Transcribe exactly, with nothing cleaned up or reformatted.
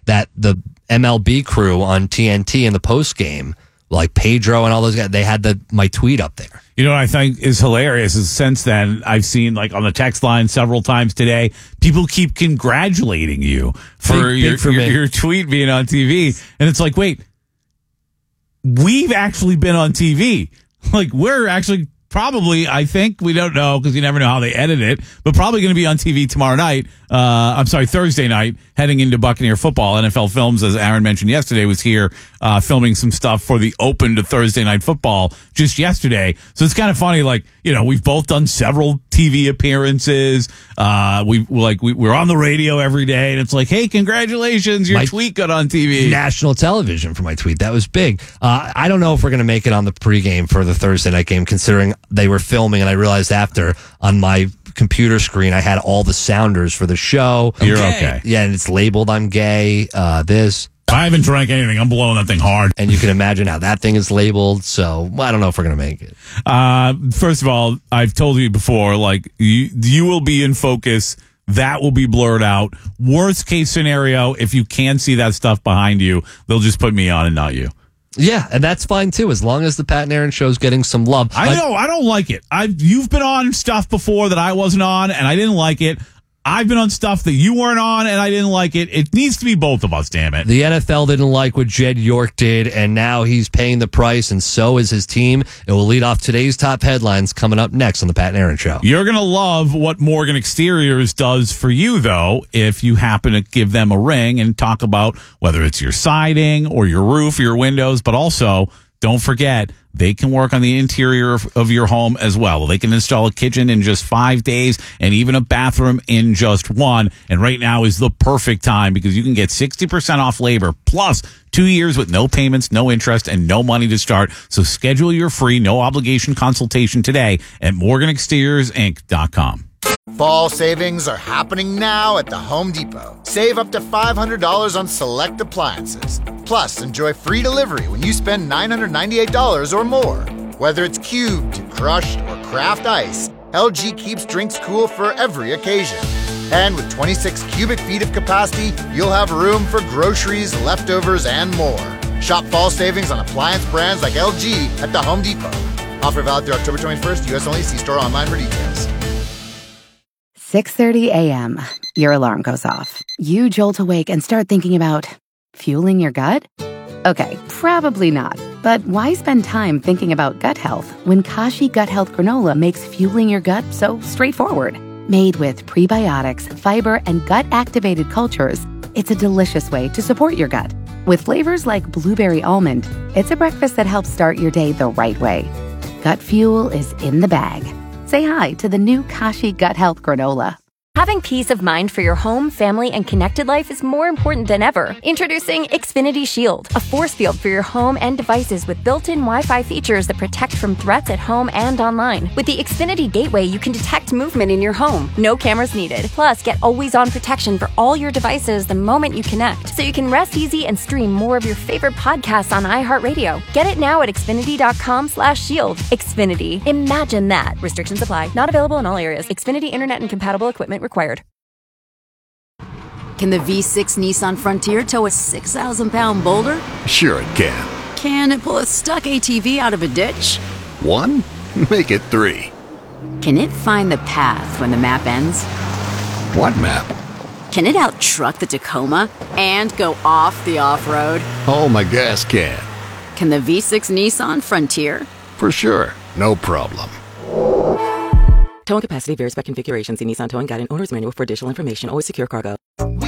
that the M L B crew on T N T in the post game, like Pedro and all those guys, they had the my tweet up there. You know what I think is hilarious is since then, I've seen like on the text line several times today, people keep congratulating you for, Big, your, big for your, me. your tweet being on T V. And it's like, wait, we've actually been on T V. Like we're actually probably, I think, we don't know because you never know how they edit it, but probably going to be on T V tomorrow night. Uh, I'm sorry, Thursday night, heading into Buccaneer football. N F L Films, as Aaron mentioned yesterday, was here uh, filming some stuff for the open to Thursday night football just yesterday. So it's kind of funny, like, you know, we've both done several T V appearances. Uh, we like we, we're on the radio every day, and it's like, hey, congratulations, your My tweet got on T V. National television for my tweet. That was big. Uh, I don't know if we're going to make it on the pregame for the Thursday night game, considering they were filming, and I realized after on my computer screen I had all the sounders for the show. You're okay. Yeah, and it's labeled I'm gay, uh, this. I haven't drank anything. I'm blowing that thing hard. And you can imagine how that thing is labeled. So well, I don't know if we're going to make it. Uh, first of all, I've told you before, like, you, you will be in focus. That will be blurred out. Worst case scenario, if you can see that stuff behind you, they'll just put me on and not you. Yeah, and that's fine too, as long as the Pat and Aaron show's getting some love. I know, I don't like it. I've you've been on stuff before that I wasn't on, and I didn't like it. I've been on stuff that you weren't on, and I didn't like it. It needs to be both of us, damn it. The N F L didn't like what Jed York did, and now he's paying the price, and so is his team. It will lead off today's top headlines coming up next on the Pat and Aaron Show. You're going to love what Morgan Exteriors does for you, though, if you happen to give them a ring and talk about whether it's your siding or your roof or your windows, but also don't forget, they can work on the interior of, of your home as well. They can install a kitchen in just five days and even a bathroom in just one. And right now is the perfect time because you can get sixty percent off labor plus two years with no payments, no interest, and no money to start. So schedule your free, no obligation consultation today at Morgan Exteriors Inc dot com. Fall savings are happening now at the Home Depot. Save up to five hundred dollars on select appliances. Plus, enjoy free delivery when you spend nine hundred ninety-eight dollars or more. Whether it's cubed, crushed, or craft ice, L G keeps drinks cool for every occasion. And with twenty-six cubic feet of capacity, you'll have room for groceries, leftovers, and more. Shop fall savings on appliance brands like L G at the Home Depot. Offer valid through October twenty-first, U S only. See store online for details. six thirty a.m. Your alarm goes off. You jolt awake and start thinking about fueling your gut? Okay, probably not. But why spend time thinking about gut health when Kashi Gut Health Granola makes fueling your gut so straightforward? Made with prebiotics, fiber, and gut-activated cultures, it's a delicious way to support your gut. With flavors like blueberry almond, it's a breakfast that helps start your day the right way. Gut fuel is in the bag. Say hi to the new Kashi Gut Health Granola. Having peace of mind for your home, family, and connected life is more important than ever. Introducing Xfinity Shield, a force field for your home and devices with built-in Wi-Fi features that protect from threats at home and online. With the Xfinity Gateway, you can detect movement in your home. No cameras needed. Plus, get always-on protection for all your devices the moment you connect, so you can rest easy and stream more of your favorite podcasts on iHeartRadio. Get it now at Xfinity.com slash shield. Xfinity. Imagine that. Restrictions apply. Not available in all areas. Xfinity Internet and compatible equipment required. Can the V six Nissan Frontier tow a six thousand pound boulder? Sure it can. Can it pull a stuck A T V out of a ditch? One? Make it three. Can it find the path when the map ends? What map? Can it out-truck the Tacoma and go off the off-road? Oh, my gas can. Can the V six Nissan Frontier? For sure. No problem. Towing capacity varies by configuration. See Nissan Towing Guide and Owner's Manual for additional information. Always secure cargo. We